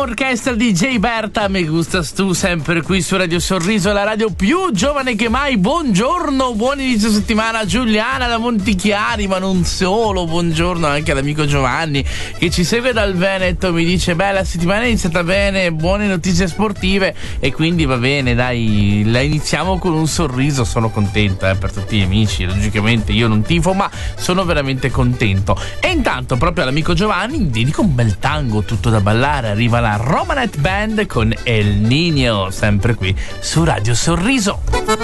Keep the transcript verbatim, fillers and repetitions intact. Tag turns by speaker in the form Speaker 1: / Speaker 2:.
Speaker 1: orchestra di Jay Berta, Me Gustas Tu, sempre qui su Radio Sorriso, la radio più giovane che mai. Buongiorno, buon inizio settimana Giuliana da Montichiari, ma non solo, buongiorno anche all'amico Giovanni che ci segue dal Veneto, mi dice beh, la settimana è iniziata bene, buone notizie sportive, e quindi va bene, dai, la iniziamo con un sorriso. Sono contento eh, per tutti gli amici, logicamente io non tifo, ma sono veramente contento. E intanto proprio all'amico Giovanni dedico un bel tango tutto da ballare. Arriva la Romanet Band con El Niño, sempre qui su Radio Sorriso.